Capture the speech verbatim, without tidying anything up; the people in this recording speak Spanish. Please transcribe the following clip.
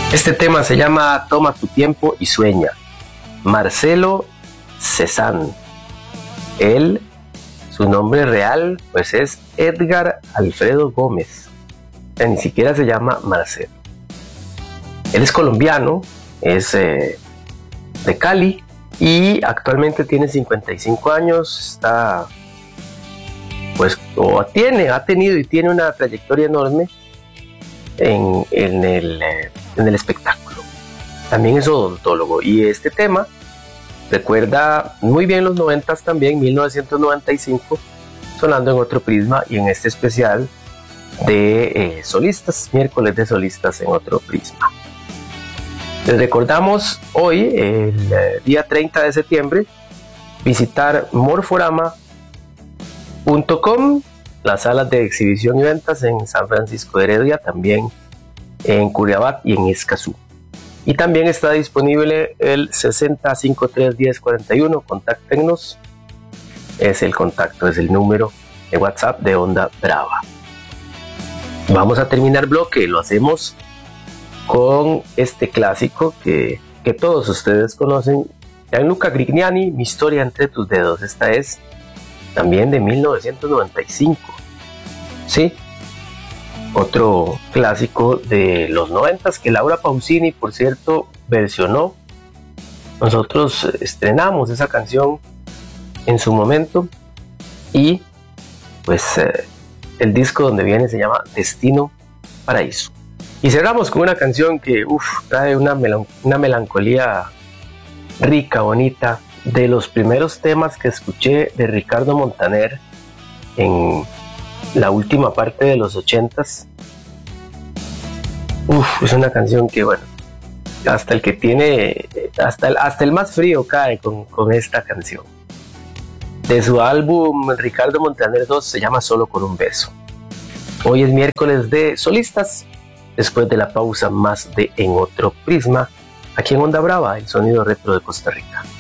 Este tema se llama Toma tu tiempo y sueña. Marcelo Cezanne. Él, su nombre real, pues es Edgar Alfredo Gómez. O sea, ni siquiera se llama Marcelo. Él es colombiano, es eh, de Cali y actualmente tiene cincuenta y cinco años. Está, pues, o tiene, ha tenido y tiene una trayectoria enorme en, en, el, eh, en el espectáculo. También es odontólogo y este tema recuerda muy bien los noventas también, mil novecientos noventa y cinco, sonando en Otro Prisma y en este especial de eh, solistas, miércoles de solistas en Otro Prisma. Les recordamos hoy, el eh, día treinta de septiembre, visitar morforama punto com, las salas de exhibición y ventas en San Francisco de Heredia, también en Curriabat y en Escazú. Y también está disponible el sesenta, cincuenta y tres, diez, cuarenta y uno. Contáctenos. Es el contacto, es el número de WhatsApp de Onda Brava. Vamos a terminar bloque. Lo hacemos con este clásico que, que todos ustedes conocen. Gianluca Grignani, Mi historia entre tus dedos. Esta es también de mil novecientos noventa y cinco. Sí. Otro clásico de los noventas que Laura Pausini, por cierto, versionó. Nosotros estrenamos esa canción en su momento y pues eh, el disco donde viene se llama Destino Paraíso. Y cerramos con una canción que uf, trae una, melan- una melancolía rica, bonita, de los primeros temas que escuché de Ricardo Montaner en la última parte de los ochentas. Uf, es una canción que, bueno, hasta el que tiene, hasta el, hasta el más frío cae con, con esta canción. De su álbum Ricardo Montaner dos se llama Solo con un beso. Hoy es miércoles de solistas, después de la pausa más de En Otro Prisma, aquí en Onda Brava, el sonido retro de Costa Rica.